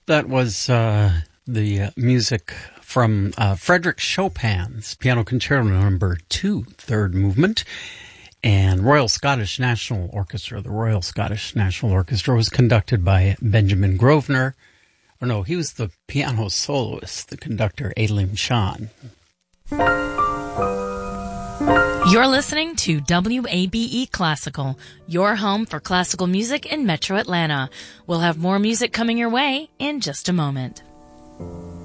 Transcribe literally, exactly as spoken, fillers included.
That was uh, the uh, music from uh, Frédéric Chopin's Piano Concerto Number Two, Third Movement, and Royal Scottish National Orchestra. The Royal Scottish National Orchestra was conducted by Benjamin Grosvenor. Or no, he was the piano soloist, the conductor Aileen Shawn. You're listening to W A B E Classical, your home for classical music in Metro Atlanta. We'll have more music coming your way in just a moment.